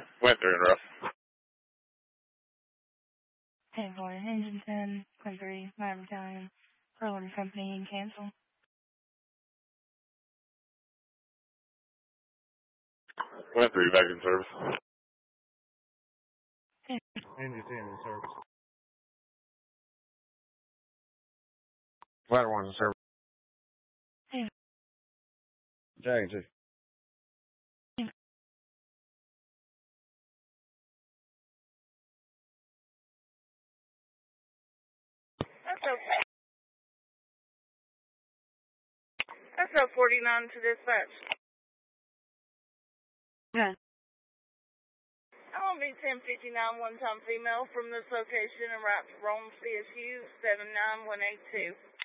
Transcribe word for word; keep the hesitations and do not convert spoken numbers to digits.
Went through and rough. ten four, engine ten, Quinn three, nine battalion, Furlong Company, and cancel. Went through, back in service. Engine ten in service. Ladder one in service. Hey. Dragon two. That's okay. That's a forty-nine to dispatch. Yeah. I'll be ten fifty-nine, one-time female from this location and route to Rome, C S U seven nine one eight two.